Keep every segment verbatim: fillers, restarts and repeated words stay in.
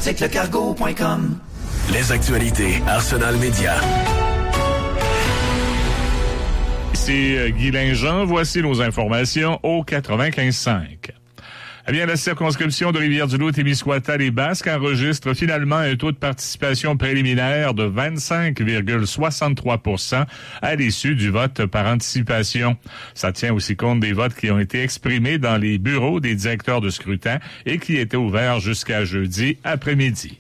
article cargo point com. Les actualités Arsenal Média. Ici Guy Linjean, voici nos informations au quatre-vingt-quinze cinq. Eh bien, la circonscription de Rivière-du-Loup-Témiscouata-Les Basques enregistre finalement un taux de participation préliminaire de vingt-cinq virgule soixante-trois pour cent à l'issue du vote par anticipation. Ça tient aussi compte des votes qui ont été exprimés dans les bureaux des directeurs de scrutin et qui étaient ouverts jusqu'à jeudi après-midi.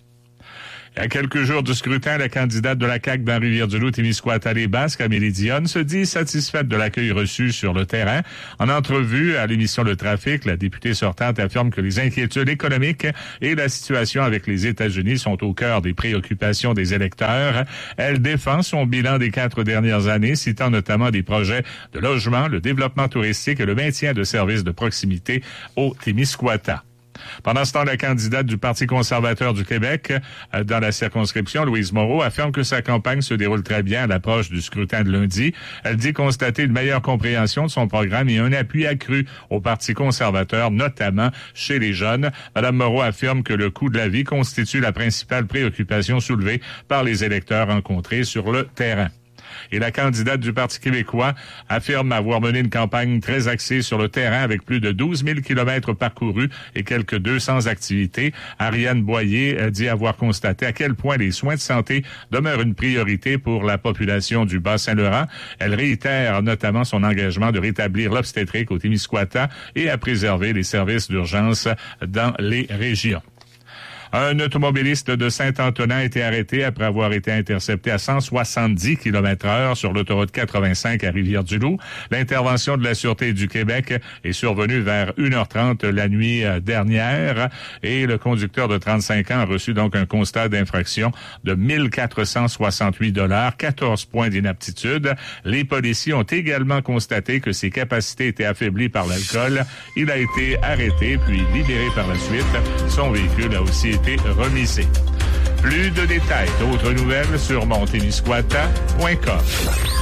À quelques jours du scrutin, la candidate de la C A Q dans Rivière-du-Loup-Témiscouata-Les Basques, Amélie Dionne, se dit satisfaite de l'accueil reçu sur le terrain. En entrevue à l'émission Le Trafic, la députée sortante affirme que les inquiétudes économiques et la situation avec les États-Unis sont au cœur des préoccupations des électeurs. Elle défend son bilan des quatre dernières années, citant notamment des projets de logement, le développement touristique et le maintien de services de proximité au Témiscouata. Pendant ce temps, la candidate du Parti conservateur du Québec dans la circonscription, Louise Moreau, affirme que sa campagne se déroule très bien à l'approche du scrutin de lundi. Elle dit constater une meilleure compréhension de son programme et un appui accru au Parti conservateur, notamment chez les jeunes. Madame Moreau affirme que le coût de la vie constitue la principale préoccupation soulevée par les électeurs rencontrés sur le terrain. Et la candidate du Parti québécois affirme avoir mené une campagne très axée sur le terrain avec plus de douze mille kilomètres parcourus et quelques deux cents activités. Ariane Boyer dit avoir constaté à quel point les soins de santé demeurent une priorité pour la population du Bas-Saint-Laurent. Elle réitère notamment son engagement de rétablir l'obstétrique au Témiscouata et à préserver les services d'urgence dans les régions. Un automobiliste de Saint-Antonin a été arrêté après avoir été intercepté à cent soixante-dix kilomètres heure sur l'autoroute quatre-vingt-cinq à Rivière-du-Loup. L'intervention de la Sûreté du Québec est survenue vers une heure trente la nuit dernière et le conducteur de trente-cinq ans a reçu donc un constat d'infraction de mille quatre cent soixante-huit dollars, quatorze points d'inaptitude. Les policiers ont également constaté que ses capacités étaient affaiblies par l'alcool. Il a été arrêté puis libéré par la suite. Son véhicule a aussi été remisé. Plus de détails, d'autres nouvelles sur mon témiscouata point com.